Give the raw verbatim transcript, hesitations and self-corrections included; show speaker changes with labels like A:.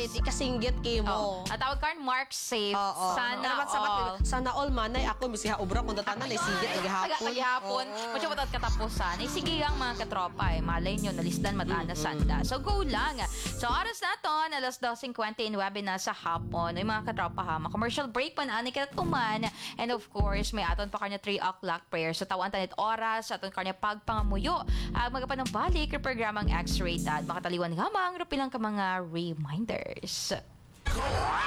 A: Dili, ikasinggit kay
B: Oh.
A: mo.
B: At tawag karon Mark Safe.
A: Oo.
B: Sana
A: Salamat, salamat.
B: all.
A: Sana all manay ako misiha ubra kung datanan ay sigit
B: Agahapon.
A: agihapon.
B: Agahapon. Medyo matat katapusan. Ay sige ang mga katropa eh. Malay nyo, nalisdan matana sanda. So go lang. So oras na to, alas dos fifty in webinar sa hapon. Ay mga katropa ha, commercial break pa na ani tuman. And of course, may aton pa kanya three o'clock prayer. So tawan tanit oras, aton kanya pagpangamuyo. Ang magapan ng balik, yung programang X-rated. Makataliwan gamang, rupilang ka mga reminders.